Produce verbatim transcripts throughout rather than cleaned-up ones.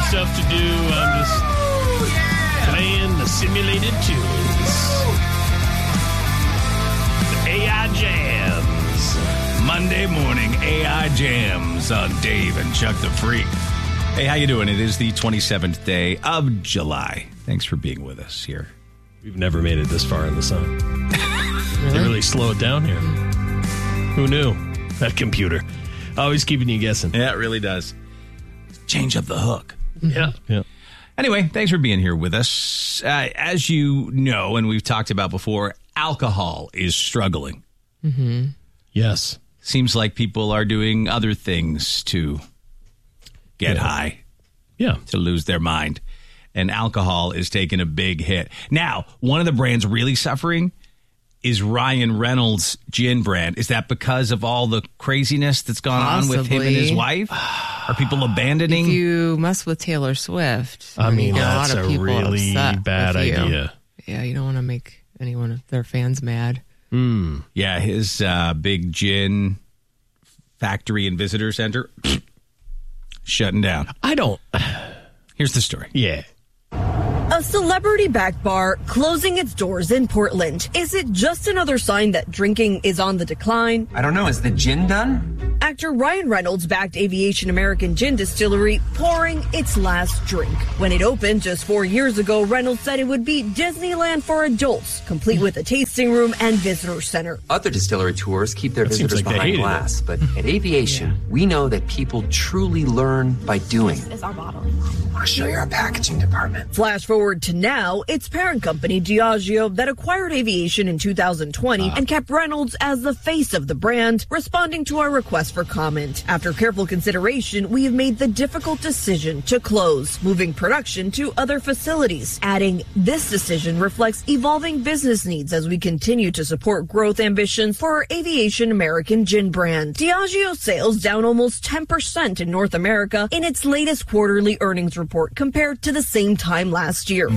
stuff to do. I'm just playing the simulated tunes. The A I Jams. Monday morning A I Jams on Dave and Chuck the Freak. Hey, how you doing? It is the twenty-seventh day of July. Thanks for being with us here. We've never made it this far in the sun. Really? They really slow it down here. Who knew? That computer. Always keeping you guessing. Yeah, it really does. Change up the hook. Yeah. Yeah. Anyway, thanks for being here with us. Uh, as you know, and we've talked about before, alcohol is struggling. Mm-hmm. Yes. Seems like people are doing other things to get yeah. high. Yeah. To lose their mind. And alcohol is taking a big hit. Now, one of the brands really suffering is Ryan Reynolds' gin brand. Is that because of all the craziness that's gone Possibly. on with him and his wife? Are people abandoning? If you mess with Taylor Swift, I mean, you get that's a lot of a people really upset bad with you. idea. Yeah, you don't want to make anyone of their fans mad. Mm. Yeah, his uh, big gin factory and visitor center shutting down. I don't. Here's the story. Yeah. A celebrity-backed bar closing its doors in Portland. Is it just another sign that drinking is on the decline? I don't know. Is the gin done? Actor Ryan Reynolds backed Aviation American Gin Distillery pouring its last drink. When it opened just four years ago, Reynolds said it would be Disneyland for adults, complete with a tasting room and visitor center. Other distillery tours keep their That seems visitors like they behind hated glass, it. but at Aviation, yeah. we know that people truly learn by doing. This is our bottle. I want to show you our packaging department. Flash forward to now, its parent company, Diageo, that acquired Aviation in two thousand twenty uh. and kept Reynolds as the face of the brand, responding to our request for comment. After careful consideration, we have made the difficult decision to close, moving production to other facilities. Adding, this decision reflects evolving business needs as we continue to support growth ambitions for our Aviation American Gin brand. Diageo sales down almost ten percent in North America in its latest quarterly earnings report compared to the same time last year.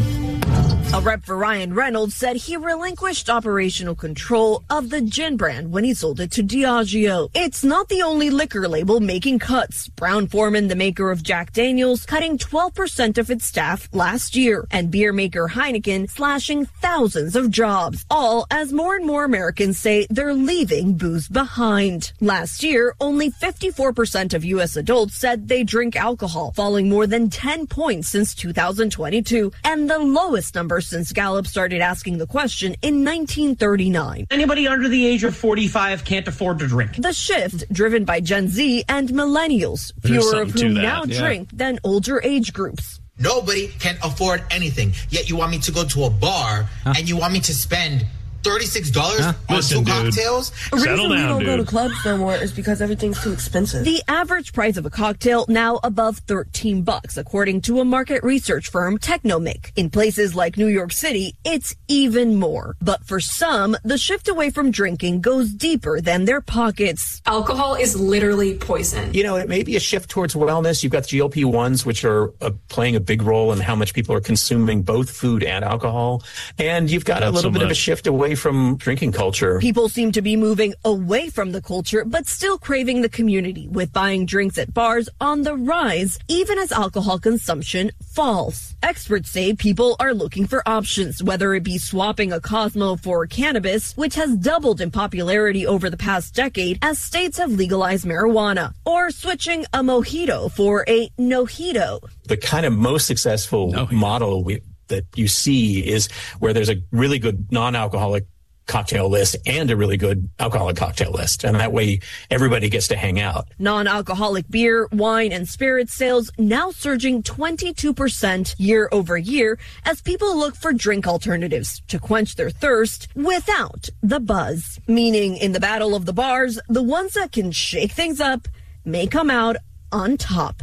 A rep for Ryan Reynolds said he relinquished operational control of the gin brand when he sold it to Diageo. It's not the only liquor label making cuts. Brown-Forman, the maker of Jack Daniels, cutting twelve percent of its staff last year, and beer maker Heineken slashing thousands of jobs, all as more and more Americans say they're leaving booze behind. Last year, only fifty-four percent of U S adults said they drink alcohol, falling more than ten points since two thousand twenty-two, and the lowest number since Gallup started asking the question in nineteen thirty-nine. Anybody under the age of forty-five can't afford to drink. The shift driven by Gen Z and millennials, There's fewer of whom that, now yeah. drink than older age groups. Nobody can afford anything, yet you want me to go to a bar huh? and you want me to spend thirty-six dollars huh? on Listen, two dude. Settle cocktails? The reason down, we don't dude. go to clubs no more is because everything's too expensive. The average price of a cocktail now above thirteen bucks, according to a market research firm, Technomic. In places like New York City, it's even more. But for some, the shift away from drinking goes deeper than their pockets. Alcohol is literally poison. You know, it may be a shift towards wellness. You've got the G L P ones, which are uh, playing a big role in how much people are consuming both food and alcohol. And you've got Not a little so bit much. of a shift away from drinking culture. People seem to be moving away from the culture, but still craving the community, with buying drinks at bars on the rise, even as alcohol consumption falls. Experts say people are looking for options, whether it be swapping a Cosmo for cannabis, which has doubled in popularity over the past decade as states have legalized marijuana, or switching a mojito for a no-hito. The kind of most successful No. model we, that you see is where there's a really good non-alcoholic cocktail list and a really good alcoholic cocktail list. And that way everybody gets to hang out. Non-alcoholic beer, wine, and spirit sales now surging twenty-two percent year over year as people look for drink alternatives to quench their thirst without the buzz. Meaning in the battle of the bars, the ones that can shake things up may come out on top.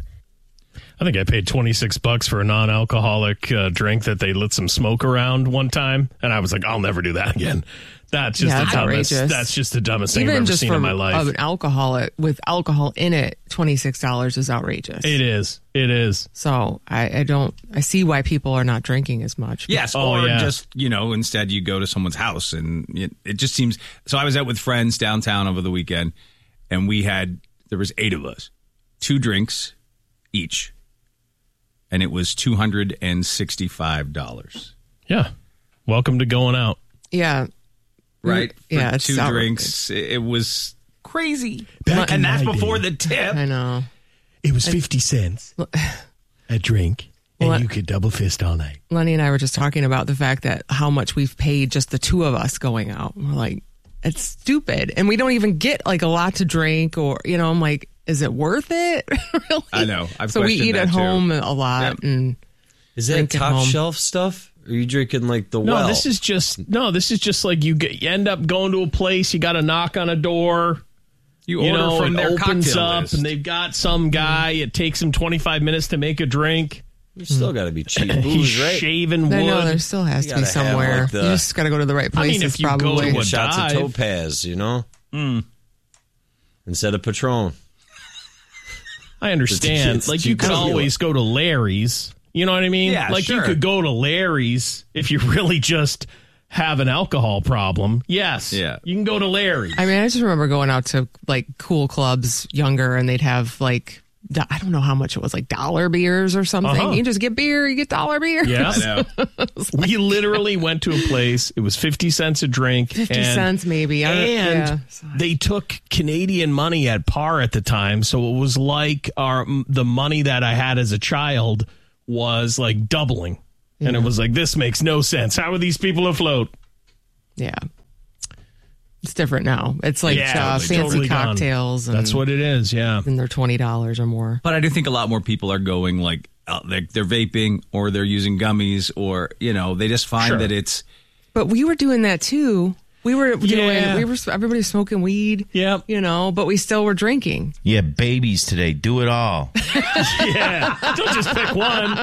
I think I paid twenty-six bucks for a non-alcoholic uh, drink that they lit some smoke around one time. And I was like, I'll never do that again. That's just Yeah, the that's dumbest. outrageous. That's just the dumbest thing Even I've ever just seen from in my life. an alcohol with alcohol in it, twenty-six dollars is outrageous. It is. It is. So I, I don't. I see why people are not drinking as much. Yes, Oh, or yeah. just, you know, instead you go to someone's house and it, it just seems. So I was out with friends downtown over the weekend, and we had there was eight of us, two drinks each. and it was two hundred sixty-five dollars. Yeah. Welcome to going out. Yeah. Right? Yeah, For it's two outrageous. drinks. It was crazy. Back in and that's my before day. the tip. I know. It was fifty cents a drink, and Well, you could double fist all night. Lenny and I were just talking about the fact that how much we've paid just the two of us going out. We're like, it's stupid. And we don't even get like a lot to drink or, you know, I'm like, is it worth it? Really? I know. I've so we questioned eat that at too. home a lot. Yep. And Is that drink at top home. shelf stuff? Or are you drinking like the No, well? this is just no. This is just like you, get, you end up going to a place. You got to knock on a door. You, You order know, from it their opens cocktail up, list. and they've got some guy. It takes him twenty-five minutes to make a drink. You still got to be cheap He's booze, right? shaving wood. I know there still has You to be gotta have, somewhere. like, the- you just got to go to the right I mean, places if you go probably. to a Shots dive. of Topaz, you know, Mm. instead of Patron. I understand. It's Like you cheap could tequila. always go to Larry's. You know what I mean? Yeah, like you sure. could go to Larry's if you really just have an alcohol problem. Yes. Yeah. You can go to Larry's. I mean, I just remember going out to like cool clubs younger and they'd have like, do- I don't know how much it was, like dollar beers or something. Uh-huh. You just get beer, you get dollar beer. Yeah. I know. We literally went to a place. It was fifty cents a drink. fifty and, cents maybe. I don't- And yeah. they took Canadian money at par at the time. So it was like our the money that I had as a child was like doubling. And it was like, this makes no sense. How are these people afloat? Yeah. It's different now. It's like Yeah, uh, it's fancy totally gone. cocktails. And, That's what it is. Yeah. And they're twenty dollars or more. But I do think a lot more people are going like uh, they're, they're vaping or they're using gummies or, you know, they just find Sure. that it's. But we were doing that too. We were doing, Yeah. we were, everybody was smoking weed. Yep. You know, but we still were drinking. Yeah, babies today. Do it all. Yeah. Don't just pick one.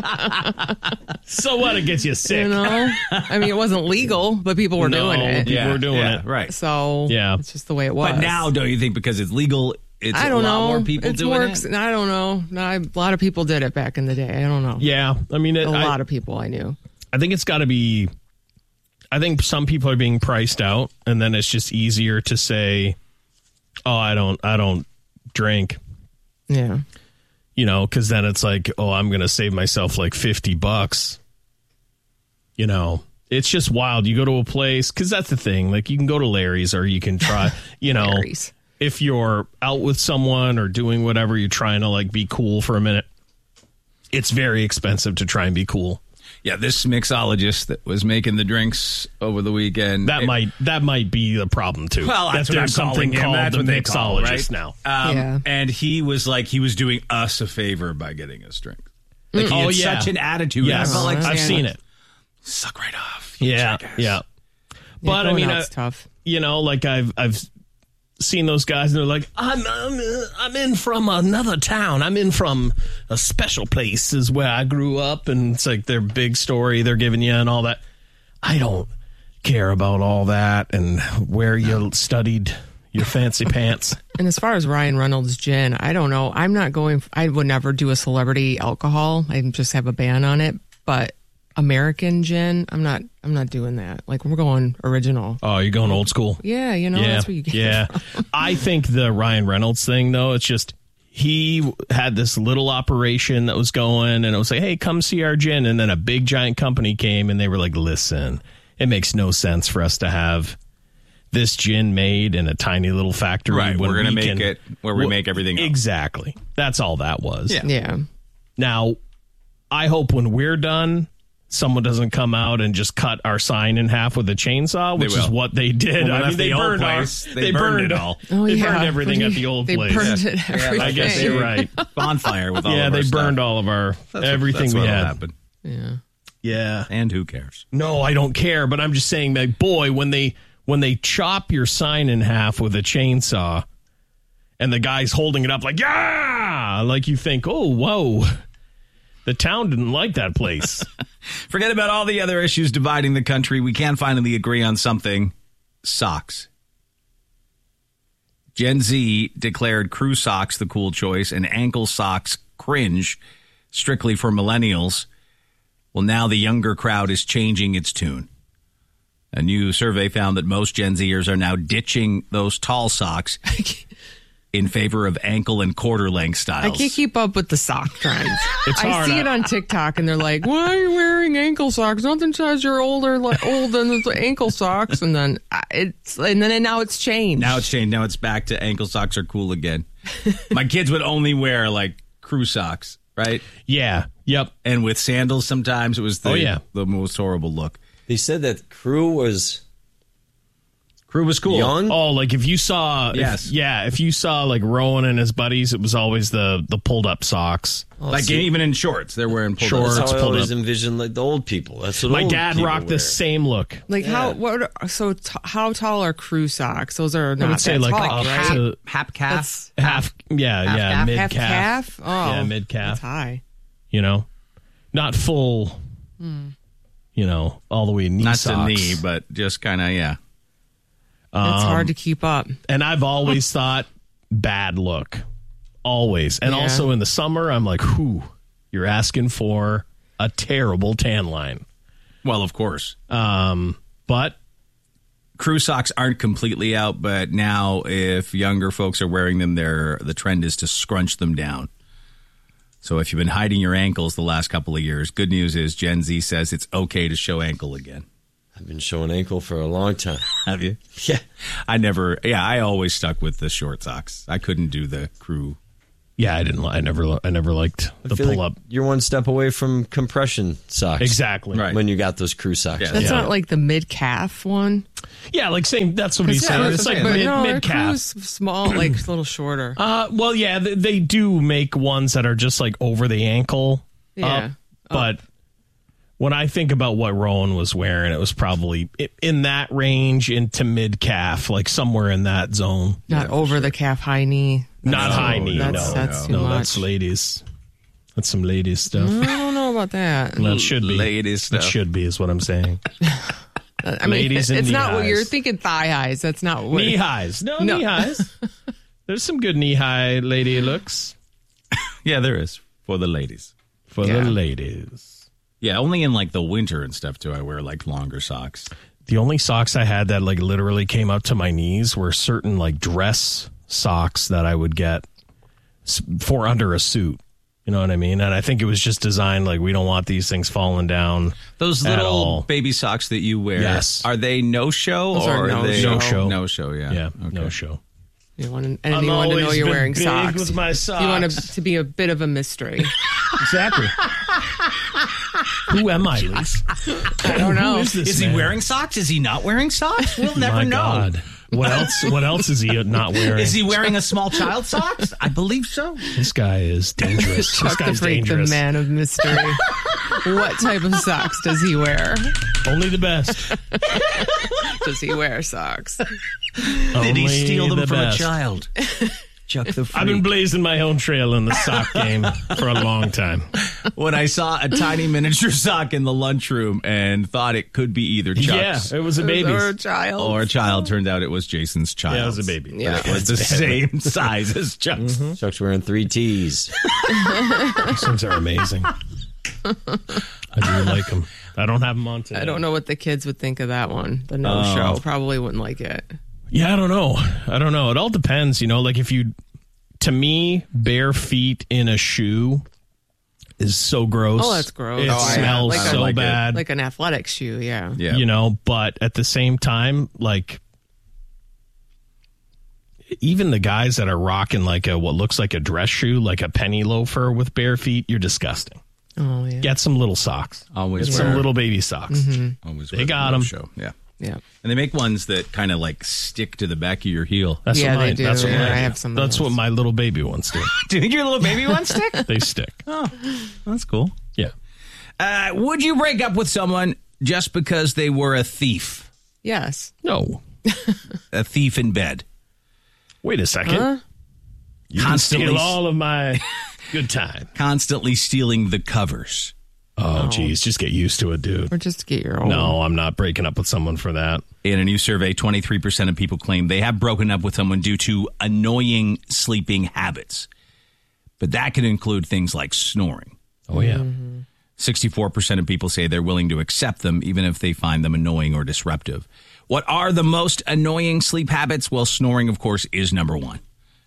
So what? It gets you sick. You know? I mean, it wasn't legal, but people were No, doing it. people were doing yeah, it. Right. So Yeah. it's just the way it was. But now, don't you think because it's legal, it's I don't a lot know. more people it doing works. it? I don't know. No, I- a lot of people did it back in the day. I don't know. Yeah. I mean, it, A I, lot of people I knew. I think it's got to be. I think some people are being priced out, and then it's just easier to say, "Oh, I don't, I don't drink," Yeah. you know, because then it's like, "Oh, I'm going to save myself like fifty bucks." You know, it's just wild. You go to a place because that's the thing. Like, you can go to Larry's, or you can try, you know, Larry's. if you're out with someone or doing whatever, you're trying to like be cool for a minute. It's very expensive to try and be cool. Yeah, this mixologist that was making the drinks over the weekend. That it- might that might be the problem too. Well, that's that what there's I'm calling something him. called That's the what they call it, mixologist right? now. Um, Yeah. And he was like, he was doing us a favor by getting us drinks. Like he Oh, had yeah. such an attitude. Yes, I felt like I've yeah. seen it. suck right off. you Yeah, jackass. yeah. But I going mean, out's uh, tough. you know, like I've I've seen those guys, and they're like, I'm I'm, uh, I'm in from another town. I'm in from a special place, is where I grew up, and it's like their big story they're giving you and all that. I don't care about all that and where you studied your fancy pants. And as far as Ryan Reynolds gin, I don't know. I'm not going. I would never do a celebrity alcohol. I just have a ban on it. But American gin, I'm not. I'm not doing that. Like we're going original. Oh, you're going old school. Yeah, you know yeah, that's what you get. yeah. I think the Ryan Reynolds thing, though, it's just he had this little operation that was going, and it was like, hey, come see our gin. And then a big giant company came, and they were like, listen, it makes no sense for us to have this gin made in a tiny little factory. Right, when we're gonna we make can- it where we Well, make everything else. Exactly. That's all that was. Yeah. Yeah. Now, I hope when we're done, someone doesn't come out and just cut our sign in half with a chainsaw, which They is will. what they did. When we I mean, left they the old burned our, place, they they burned burned it all. Oh They yeah. burned everything What at do the you- old they place. burned Yeah. it. Yeah, Everything. like I guess they- you're right. Bonfire with all Yeah, of our they stuff. burned all of our That's what- everything that's we what'll had. happen. Yeah. Yeah. And who cares? No, I don't care, but I'm just saying that, boy, when they when they chop your sign in half with a chainsaw and the guy's holding it up like, yeah, like you think, oh, whoa, the town didn't like that place. Forget about all the other issues dividing the country. We can finally agree on something. Socks. Gen Z declared crew socks the cool choice and ankle socks cringe, strictly for millennials. Well, now the younger crowd is changing its tune. A new survey found that most Gen Zers are now ditching those tall socks in favor of ankle and quarter length styles. I can't keep up with the sock trends. It's I hard. see it on TikTok, and they're like, "Why are you wearing ankle socks? Nothing says you're older, like old than the ankle socks." And then I- it's and then now it's changed. Now it's changed. Now it's back to ankle socks are cool again. My kids would only wear like crew socks, right? Yeah. Yep. And with sandals, sometimes it was the Oh, yeah. the most horrible look. They said that Crew was Crew was cool. young. Oh, like if you saw, if- Yes. yeah, if you saw like Rowan and his buddies, it was always the the pulled up socks. Like see. even in shorts, they're wearing pulled Shorts. up That's socks. how I pulled always up. envisioned like the old people. That's what My old dad people rocked wear. the same look. Like how Yeah. what? Are, so t- how tall are crew socks? Those are I not would say that like tall, up right? to Hap calf. That's half. Yeah, half yeah, calf, mid half calf. calf. Oh, Yeah, mid That's calf. high. You know, not full. You know, all the way knee Not socks. to knee, but just kind of, yeah. It's hard to keep up. And I've always thought bad look, always. And Yeah. also in the summer, I'm like, whew, you're asking for a terrible tan line. Well, of course. Um, but Crew socks aren't completely out, but now if younger folks are wearing them, they're, the trend is to scrunch them down. So if you've been hiding your ankles the last couple of years, good news is Gen Z says it's okay to show ankle again. I've been showing ankle for a long time. Have you? Yeah. I never, yeah, I always stuck with the short socks. I couldn't do the crew. yeah, I didn't. li- I never. I never liked the I feel pull like up. You're one step away from compression socks. Exactly. Right. When you got those crew socks. Yeah. That's Yeah. not like the mid calf one. Yeah, like same. That's what he's Yeah, saying. that's It's what like I'm saying. mid, But no, mid calf. crew's small, like a little shorter. Uh, well, yeah, they, they do make ones that are just like over the ankle. Yeah. Up, but when I think about what Rowan was wearing, it was probably i- in that range into mid calf, like somewhere in that zone. Not over the calf, high knee. Not That's- high knee. That's, no, that's too no, much. that's ladies. That's some ladies stuff. I don't know about that. That should be Ladies That stuff. should be is what I'm saying. I mean, ladies and it's knee not what you're highs. thinking. Thigh highs. That's not what. Knee highs. No, No. knee highs. There's some good knee high lady looks Yeah, there is for the ladies. for Yeah. the ladies. Yeah, only in like the winter and stuff do I wear like longer socks. The only socks I had that like literally came up to my knees were certain like dress socks that I would get s- for under a suit. You know what I mean? And I think it was just designed like we don't want these things falling down. Those at little all. baby socks that you wear, Yes. are they no show Those or are are they no show. No show, yeah. Yeah, Okay. no show. You want to, and you want to know always you're been wearing big socks. with my You want socks. to, to be a bit of a mystery. Exactly. Who am I, Lise? I don't know. Who is this Is he man? wearing socks? Is he not wearing socks? We'll never My know. God. What else? What else is he not wearing? Is he wearing a small child socks? I believe so. This guy is dangerous. This Chuck the guy's Freak, the dangerous. man of mystery. What type of socks does he wear? Only the best. Does he wear socks? Did he steal them the from best. a child? Chuck the Freak. I've been blazing my own trail in the sock game for a long time. when I saw a tiny miniature sock in the lunchroom and thought it could be either Chuck's Yeah, it was a baby. Or a child. or a child. Turned out it was Jason's child. Yeah, it was a baby. Yeah. It was the same size as Chuck's. Chuck's wearing three T's. These things are amazing. I do like them. I don't have them on today. I don't know what the kids would think of that one. The no Oh. show probably wouldn't like it. Yeah, I don't know. I don't know. It all depends. You know, like if you, to me, bare feet in a shoe is so gross. Oh, that's gross. It Oh, I- smells like a- so like it. bad. Like an athletic shoe, yeah. Yeah. You know, but at the same time, like even the guys that are rocking like a what looks like a dress shoe, like a penny loafer with bare feet, you're disgusting. Oh, yeah. Get some little socks. Always Get wear- some little baby socks. Mm-hmm. Always They wear got the 'em. Show. Yeah. Yeah. And they make ones that kind of like stick to the back of your heel. That's Yeah, what they mine, do. That's what Yeah, mine I do. have some of That's those. what my little baby ones do. Do you think your little baby ones stick? They stick. Oh, that's cool. Yeah. Uh, would you break up with someone just because they were a thief? Yes. No. A thief in bed. Wait a second. Huh? You can Constantly steal s- all of my good time. Constantly stealing the covers. Oh, geez. Just get used to it, dude. Or just get your own. No, I'm not breaking up with someone for that. In a new survey, twenty-three percent of people claim they have broken up with someone due to annoying sleeping habits. But that can include things like snoring. Oh, yeah. Mm-hmm. sixty-four percent of people say they're willing to accept them even if they find them annoying or disruptive. What are the most annoying sleep habits? Well, snoring, of course, is number one.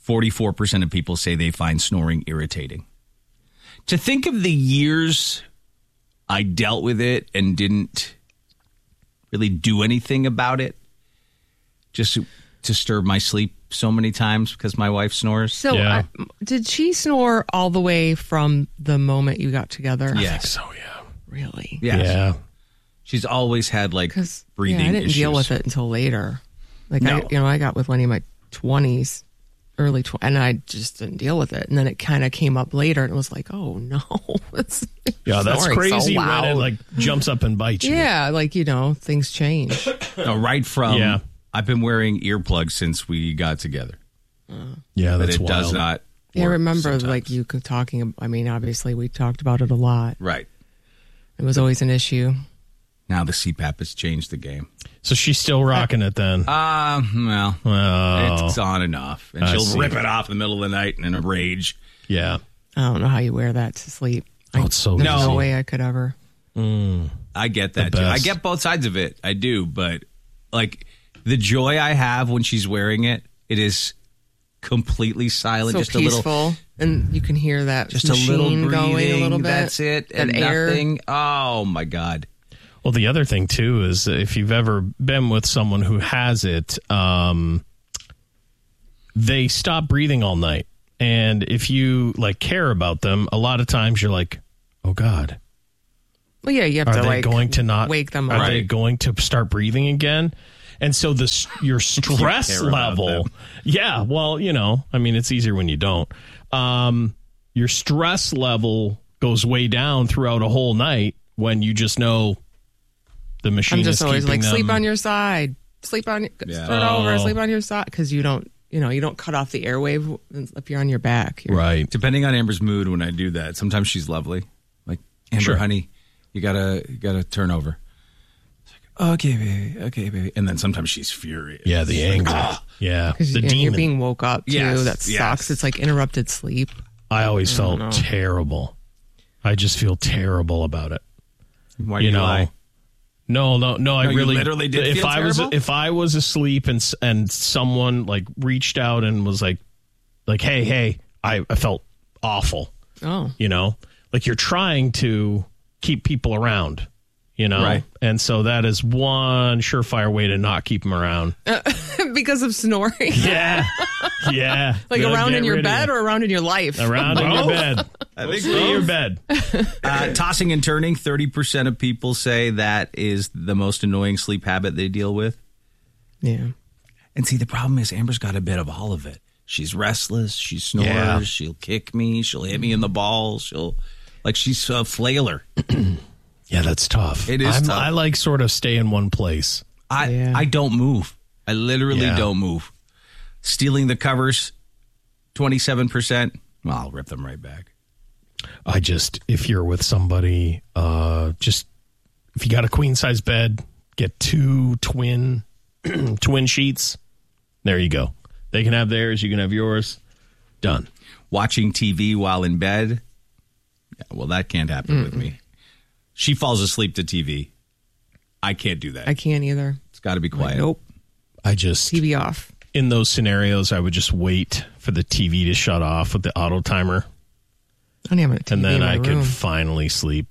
forty-four percent of people say they find snoring irritating. To think of the years I dealt with it and didn't really do anything about it, just to disturb my sleep so many times because my wife snores. So, Yeah. I, did she snore all the way from the moment you got together? Yes. So, yeah. Really? Yes. Yeah. She's always had like breathing yeah, I didn't issues. deal with it until later. Like No. I, you know, I got with Lenny in my twenties, early twenties, and I just didn't deal with it. And then it kind of came up later, and it was like, oh no, it's Yeah, that's snoring so crazy when it loud. like jumps up and bites you. Yeah, like you know, things change. No, right from, Yeah. I've been wearing earplugs since we got together. Yeah, But that's it wild. does not Yeah, I work remember sometimes. like you could talking. I mean, obviously we talked about it a lot. Right. It was always an issue. Now the C PAP has changed the game. So she's still rocking it then. Uh, well, Oh. it's on and off. And I she'll see. rip it off in the middle of the night and in a rage. Yeah. I don't know how you wear that to sleep. Oh, it's so There's No. no way I could ever. I get that The too. I best. get both sides of it. I do. But like the joy I have when she's wearing it, it is completely silent. So just peaceful, a little, and you can hear that just machine a little breathing. going a little bit. That's it. That And air. nothing. Oh my God. Well, the other thing too is if you've ever been with someone who has it, um, they stop breathing all night. And if you like care about them, a lot of times you're like, oh God, Well, yeah, you have are to they like going to not wake them Are up. they going to start breathing again? And so this your stress care about level, them. yeah. Well, you know, I mean, it's easier when you don't. Um, your stress level goes way down throughout a whole night when you just know the machine I'm just is always keeping like, sleep them- on your side, sleep on, Yeah. start over, Oh. sleep on your side, because you don't, you know, you don't cut off the airwave if you're on your back. You're, Right. Depending on Amber's mood when I do that, sometimes she's lovely. Like, Amber, Sure. honey, you gotta you gotta turn over. It's like, okay, baby, okay, baby. And then sometimes she's furious. Yeah, the Like, anger. "Ah." Yeah, Because the you're demon. being woke up too. Yes, That sucks. yes. It's like interrupted sleep. I always I felt don't know. terrible. I just feel terrible about it. Why you do you know, lie? no, no, no. I No, you really literally did If feel I was terrible? if I was asleep and s- and someone like reached out and was like, like, hey, hey, I, I felt awful. Oh, You know, like you're trying to keep people around. You know, Right. and so that is one surefire way to not keep them around. because of snoring. Yeah, yeah. Like They'll around get in your rid of bed you. or around in your life? around in your bed. I think Stay in your bed. Uh, tossing and turning, thirty percent of people say that is the most annoying sleep habit they deal with. Yeah. And see, the problem is Amber's got a bit of all of it. She's restless. She snores. Yeah. She'll kick me. She'll hit me in the balls. She'll, like, she's a flailer. Yeah, that's tough. It is I'm- tough. I like sort of stay in one place. I Yeah. I don't move. I literally Yeah. don't move. Stealing the covers, twenty-seven percent. Well, I'll rip them right back. I just, if you're with somebody, uh, just if you got a queen size bed, get two twin twin sheets. There you go. They can have theirs. You can have yours. Done. Watching T V while in bed. Yeah, well, that can't happen Mm-mm. with me. She falls asleep to T V. I can't do that. I can't either. It's got to be quiet. Like, nope. I just T V off. in those scenarios, I would just wait for the T V to shut off with the auto timer, I don't have a T V and then in my I room. could finally sleep.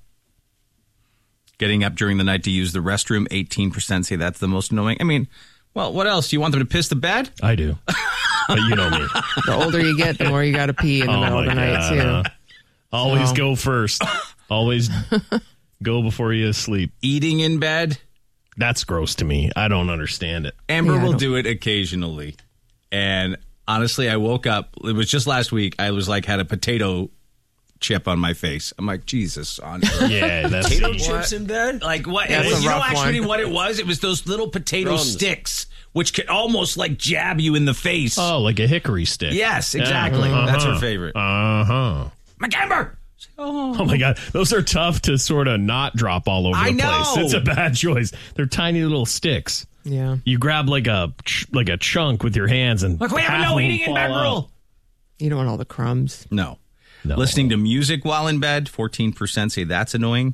Getting up during the night to use the restroom, eighteen percent say that's the most annoying. I mean, well, what else? Do you want them to piss the bed? I do, but you know me. The older you get, the more you got to pee in the Oh middle of my the night God, too. uh, Always So- go first. Always go before you sleep. Eating in bed? That's gross to me. I don't understand it. Amber Yeah, I will don't- do it occasionally. And honestly, I woke up, it was just last week, I was like, had a potato chip on my face. I'm like, Jesus on earth. Yeah, that's Potato the- chips in bed? Like what? That's you a know rough actually one. what it was? It was those little potato Crumbs. sticks, which could almost like jab you in the face. Oh, like a hickory stick. Yes, exactly. Yeah. That's her Uh-huh. favorite. Uh huh. McAmber! Oh my God, those are tough to sort of not drop all over I the know. place. It's a bad choice. They're tiny little sticks. Yeah. You grab like a ch- like a chunk with your hands and Look, we have a half no of them eating in fall bed out. rule. You don't want all the crumbs. No. No. Listening to music while in bed, fourteen percent say that's annoying.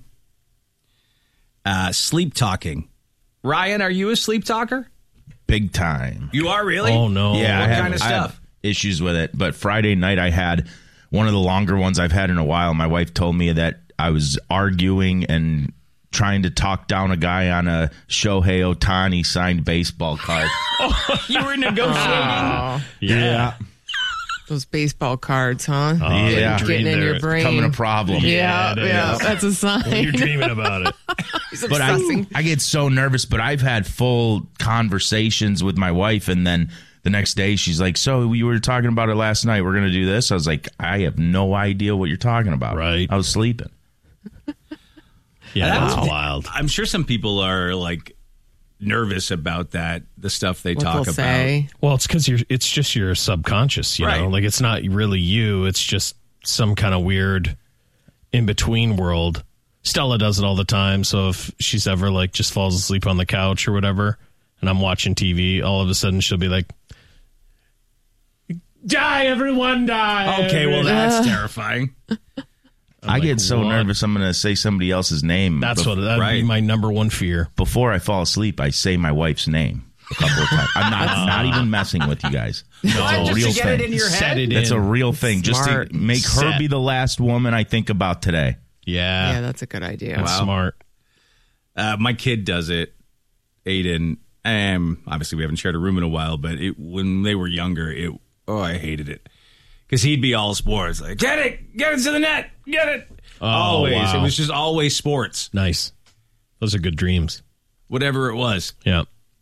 Uh, sleep talking. Ryan, are you a sleep talker? Big time. You are really? Oh no. Yeah, What I have- kind of I have- stuff? issues with it. But Friday night, I had one of the longer ones I've had in a while. My wife told me that I was arguing and trying to talk down a guy on a Shohei Ohtani signed baseball card. Oh, you were negotiating? Oh, yeah. those baseball cards, huh? Oh, yeah. Getting in your brain. Becoming a problem. Yeah, yeah, yeah, that's a sign. When you're dreaming about it. He's But I, obsessing. I get so nervous, but I've had full conversations with my wife, and then the next day she's like, so we were talking about it last night. We're going to do this. I was like, I have no idea what you're talking about. Right. I was sleeping. Yeah, that's Wow. wild. I'm sure some people are like nervous about that, the stuff they What talk they'll about. say. Well, it's because you're. It's just your subconscious, you Right. know. Like it's not really you. It's just some kind of weird in between world. Stella does it all the time. So if she's ever like just falls asleep on the couch or whatever, and I'm watching T V, all of a sudden she'll be like, "Die, everyone, die!" Okay, well that's terrifying. I like, get so what? nervous I'm going to say somebody else's name. That's bef- what that'd right. be my number one fear. Before I fall asleep, I say my wife's name a couple of times. I'm not not even messing with you guys. It's What, a just real to get thing. it in your Set head? it That's in. a real thing. Just Smart. to make her Set. be the last woman I think about today. Yeah, Yeah, that's a good idea. that's Wow. smart. Uh, my kid does it, Aiden. Um, obviously, we haven't shared a room in a while, but it, when they were younger, it oh, I hated it because he'd be all sports, like get it, get it to the net, get it. Oh, always, wow. it was just always sports, Nice. Those are good dreams. whatever it was. Yeah.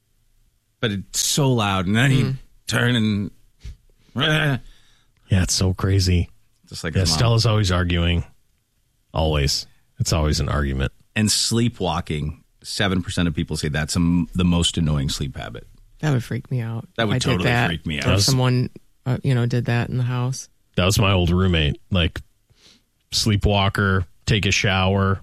But it's so loud, and then he'd turn and Yeah, it's so crazy. just like Yeah, his mom. Stella's always arguing. Always. It's always an argument. And sleepwalking. Seven percent of people say that's um, the most annoying sleep habit. That would freak me out. That would if I totally did that, freak me out. If That was- someone, uh, you know, did that in the house. That was my old roommate. Like, sleepwalker, take a shower,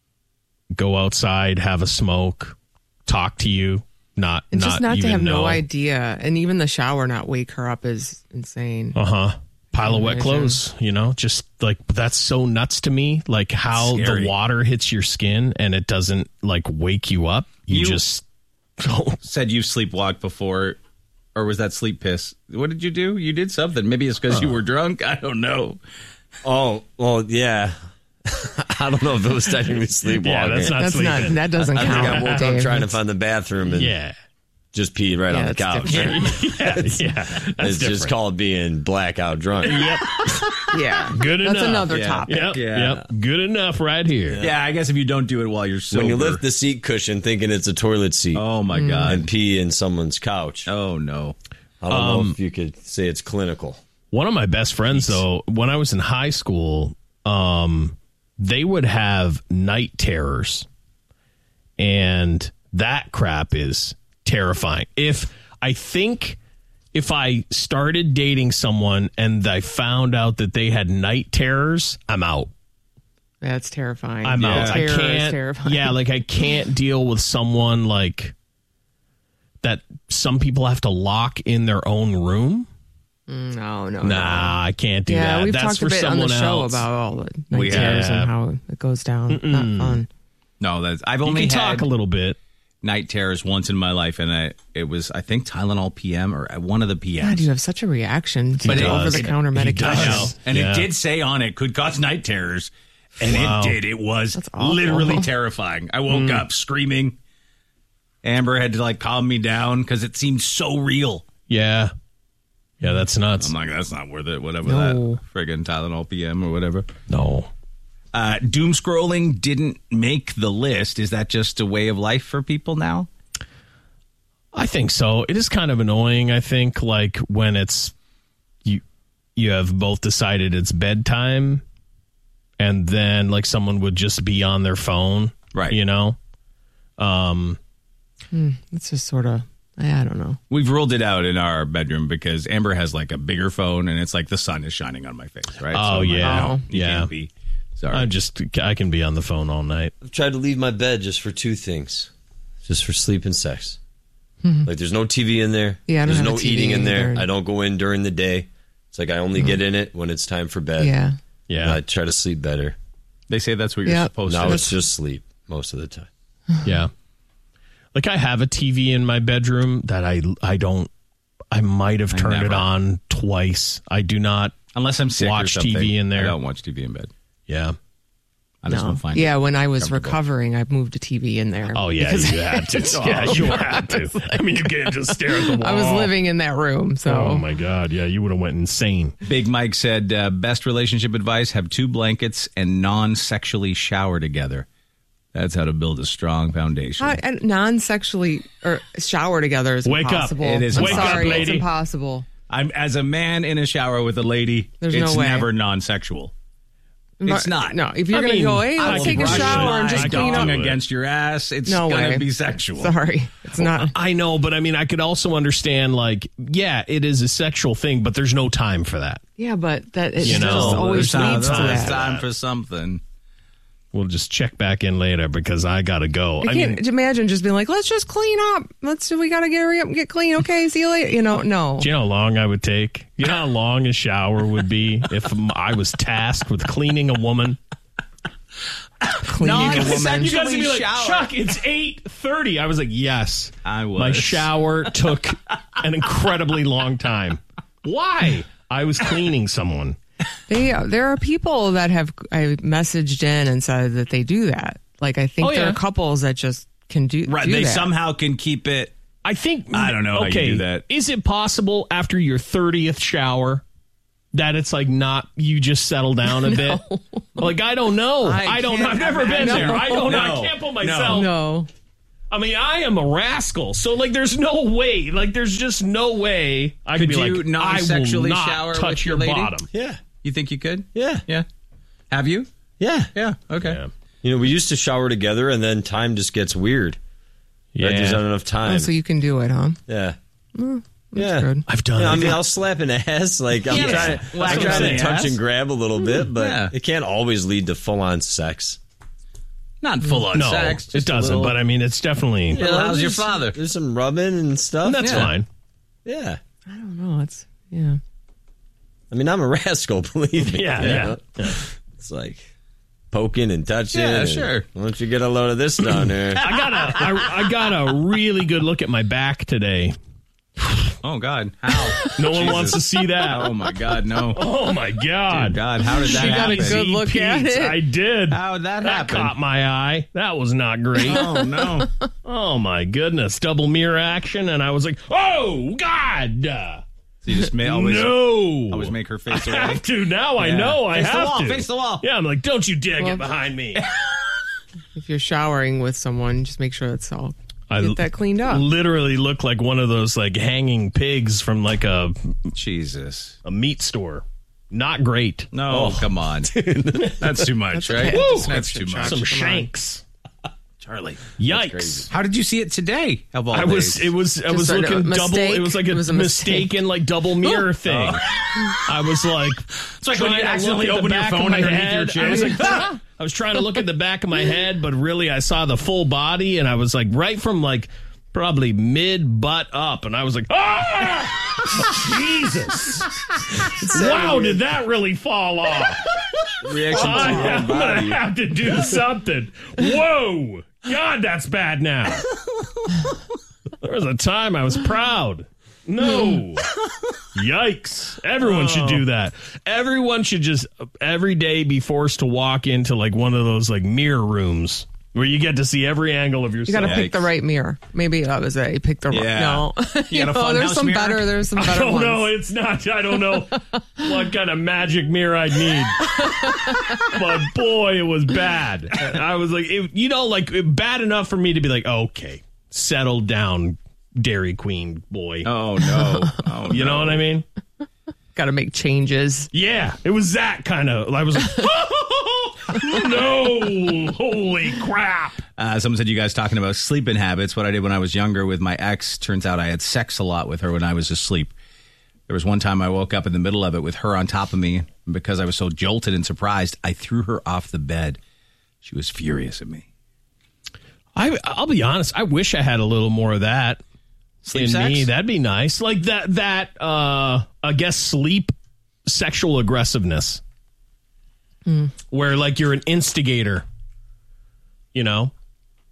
go outside, have a smoke, talk to you, not And not just not to even have know. no idea. And even the shower not wake her up is insane. Uh huh. Pile of wet Imagine. clothes, you know, just like that's so nuts to me. Like how Scary. the water hits your skin and it doesn't like wake you up. You, You- just oh, Said you sleepwalked before, or was that sleep piss? What did you do? You did something. Maybe it's because you were drunk. I don't know. Oh, well, yeah. I don't know if it was technically sleepwalking. yeah, that's not That's sleeping. not. That doesn't I count. think I woke Dave. up trying to That's- find the bathroom and yeah, just peed right Yeah, on the that's couch. different. yeah, yeah. That's It's just different. called being blackout drunk. Yep, Yeah, good enough. That's another Yeah. topic. Yep, Yeah. yep, good enough right here. Yeah, I guess if you don't do it while you're sober. When you lift the seat cushion thinking it's a toilet seat oh my god. and pee in someone's couch, Oh no. I don't Um, know if you could say it's clinical. One of my best friends, though, when I was in high school, um, they would have night terrors, and that crap is terrifying. If I think if I started dating someone and I found out that they had night terrors, I'm out. That's terrifying. I'm out. I Terror is can't. terrifying. Yeah, like I can't deal with someone like that. Some people have to lock in their own room. No, no, Nah, I can't do Yeah, that. we've That's talked for a bit on someone the show else. about all the night We terrors have. and how it goes down. Not fun. No, that's I've You only can had talk a little bit. night terrors once in my life, and I it was I think Tylenol P M or one of the P Ms. God, you have such a reaction to But it- over the counter He does. I medication. know. And Yeah. it did say on it could cause night terrors. And Wow. it did. It was That's awful. literally terrifying. I woke up screaming. Amber had to like calm me down because it seemed so real. Yeah. Yeah, that's nuts. I'm like, that's not worth it. Whatever No. that friggin' Tylenol P M or whatever. No. Uh, doom scrolling didn't make the list. Is that just a way of life for people now? I think so. It is kind of annoying, I think, like when it's you you have both decided it's bedtime and then like someone would just be on their phone. Right. You know? Um It's just sort of, I don't know. We've ruled it out in our bedroom because Amber has like a bigger phone and it's like the sun is shining on my face, right? Oh, I'm like, yeah. no, you Yeah. can't be. Sorry. I just I can be on the phone all night. I've tried to leave my bed just for two things, just for sleep and sex. Like there's no T V in there. Yeah, I don't there's have no a T V eating in there. either. I don't go in during the day. It's like I only get in it when it's time for bed. Yeah. Yeah. And I try to sleep better. They say that's what you're Yeah. supposed Now to. it's just sleep most of the time. Yeah. Like I have a T V in my bedroom that I I don't I might have I turned it never. on twice. I do not Unless I'm sick or watch T something. V in there. I don't watch T V in bed. Yeah. I just No. don't find yeah, it when I was comfortable. recovering, I moved a T V in there. Oh, yeah, because you had to. Yeah, you had to. I mean, you can't just stare at the wall. I was living in that room, so. Oh, my God. Yeah, you would have went insane. Big Mike said, uh, best relationship advice, have two blankets and non-sexually shower together. That's how to build a strong foundation. How- and non-sexually or shower together is Wake up. impossible. It is I'm Wake up, sorry, it's lady. impossible. I'm as a man in a shower with a lady, There's it's no way. never non-sexual. It's not. No, if you're I going to mean, go, hey, I let's will take a brush shower and my just clean dog up. against your ass, it's No going way. to be sexual. Sorry, it's not. I know, but I mean, I could also understand, like, yeah, it is a sexual thing, but there's no time for that. Yeah, but that it You just know, always There's time, leads to there's that. time for something. We'll just check back in later because I got to go. I I can't mean, imagine just being like, let's just clean up. Let's we got to get hurry up and get clean. Okay, see you later. You know, no. do you know how long I would take? You know how long a shower would be if I was tasked with cleaning a woman? Cleaning a woman. You guys would be like, shower. Chuck, it's eight thirty. I was like, yes. I was. My shower took an incredibly long time. Why? I was cleaning someone. They there are people that have I messaged in and said that they do that. Like I think Oh, there yeah. are couples that just can do Right, do they that. somehow can keep it. I think. I don't know how you okay, do that. Is it possible after your thirtieth shower that it's like not, you just settle down a bit? Like, I don't know. I I, don't can't I've never been imagine. there. I don't know. No. I can't put myself. No. I mean, I am a rascal. So, like, there's no way. Like, there's just no way I could Could be you like, non-sexually I will not shower touch with your your lady? bottom. Yeah. You think you could? Yeah. Yeah. Have you? Yeah. Yeah. Okay. Yeah. You know, we used to shower together, and then time just gets weird. Right? There's not enough time. Oh, so you can do it, huh? yeah. That's yeah. good. I've done Yeah, I it. mean, I'll slap an ass. Like, I'm Yeah. trying, Well, I'm that's what trying I'm to saying, touch ass. and grab a little bit, but Yeah. it can't always lead to full on sex. Not full on no, sex. it just a doesn't. little- But I mean, it's definitely. Yeah. Allows your there's- father. There's some rubbing and stuff. That's yeah. fine. Yeah. I don't know. It's yeah. I mean, I'm a rascal, believe me. Yeah, you yeah. know? It's like poking and touching. Yeah, and sure. Why don't you get a load of this down there? I got a, I, I got a really good look at my back today. Oh God! How? No one Jesus. wants to see that. Oh my God! No. Oh my God! Dear God! How did that She got a happen? good See, look at Pete, it. I did. How did that That happen? caught my eye. That was not great. Oh no! Oh my goodness! Double mirror action, and I was like, "Oh God!" So you just may always no, always make her face I away. have to now. I Yeah. know. I Face the have wall, to face the wall. Yeah, I'm like, don't you dare Well- get behind me. If you're showering with someone, just make sure it's all I get that cleaned up. literally look like one of those like hanging pigs from like a Jesus! a meat store. Not great. No, come on. That's too much, right? Woo! That's too much. Some Come on. shanks. Charlie. Yikes. How did you see it today? Of all I was. days? It was. I Just was a looking double. mistake? It was like a, It was a mistaken like double mirror thing. I was like, it's like when you accidentally open your phone underneath your chin. I was like, ah! I was trying to look at the back of my head, but really I saw the full body, and I was like, right from like probably mid butt up, and I was like, ah, Jesus! Wow, did that really fall off? Reaction to I your own am gonna body. have to do something. Whoa! God, that's bad now. There was a time I was proud. No. Yikes. Everyone should do that. Everyone should just every day be forced to walk into like one of those like mirror rooms where you get to see every angle of You yourself. got to pick the right mirror. Maybe that was it. You picked the Yeah. right. No, You got a know, Funhouse there's some mirror? better. There's some I better don't ones. know. It's not. I don't know what kind of magic mirror I'd need. But boy, it was bad. I was like, it, you know, like bad enough for me to be like, okay, settle down, Dairy Queen boy. Oh no! Oh, you no. know what I mean? Got to make changes. Yeah, it was that kind of. I was like, no, holy crap. Uh, someone said you guys talking about sleeping habits. What I did when I was younger with my ex. Turns out I had sex a lot with her when I was asleep. There was one time I woke up in the middle of it with her on top of me. And because I was so jolted and surprised, I threw her off the bed. She was furious at me. I, I'll be honest. I wish I had a little more of that Sleep in sex? me. That'd be nice. Like that. That uh, I guess sleep sexual aggressiveness, where like you're an instigator. You know,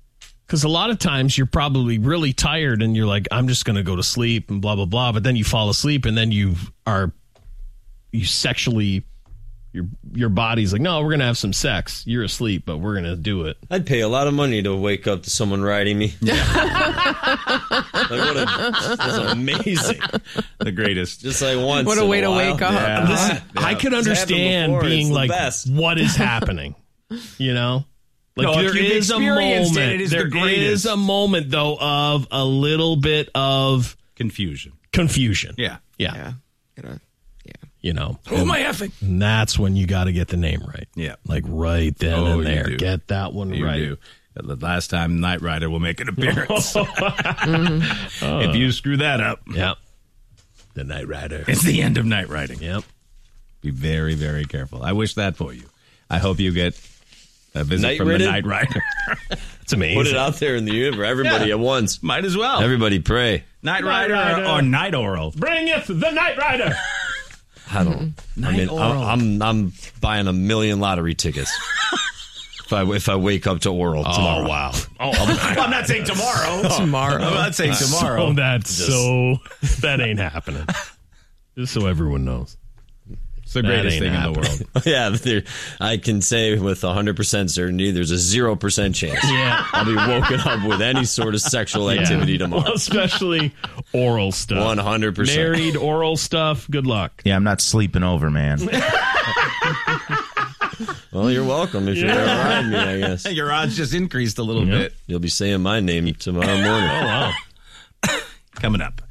Because a lot of times you're probably really tired and you're like, I'm just going to go to sleep and blah, blah, blah. But then you fall asleep and then you are, you sexually, your your body's like, no, we're going to have some sex. You're asleep, but we're going to do it. I'd pay a lot of money to wake up to someone riding me. Like, what a, that's amazing. The greatest. Just like once. What a in way a to while. wake up. Yeah. This, Yeah. I could understand before. being It's the like, best. what is happening? You know? Like No, if there you've is a experienced moment. it, it is the there greatest. is a moment though of a little bit of Confusion. confusion. Yeah. Yeah. Yeah. Gotta, yeah. You know. Who am I effing? And that's when you got to get the name right. Yeah. Like right then Oh, and you there. do. Get that one You right. do. The last time Knight Rider will make an appearance. Mm-hmm. If you screw that up, Yep. The Knight Rider. it's the end of night riding. Yep. Be very, very careful. I wish that for you. I hope you get a visit Night from ridden? the Knight Rider. It's amazing. Put it out there in the universe. Everybody Yeah. at once. Might as well. Everybody pray. Night Night Rider, Rider. or, or Night Oral. Bring it, the Knight Rider. I don't. I mean, Oral. I'm, I'm I'm buying a million lottery tickets. If I if I wake up to oral tomorrow. Oh, wow. Oh, Well, I'm not saying tomorrow. Tomorrow. I'm not saying tomorrow. So that's so, that ain't happening. Just so everyone knows. It's the That greatest ain't thing in happening. the world. Yeah, there, I can say with one hundred percent certainty there's a zero percent chance Yeah. I'll be woken up with any sort of sexual activity Yeah. tomorrow. Well, especially oral stuff. one hundred percent. Married oral stuff. Good luck. Yeah, I'm not sleeping over, man. Well, you're welcome if you're going to ride me, I guess. Your odds just increased a little Yep. bit. You'll be saying my name tomorrow morning. Oh, wow. Coming up.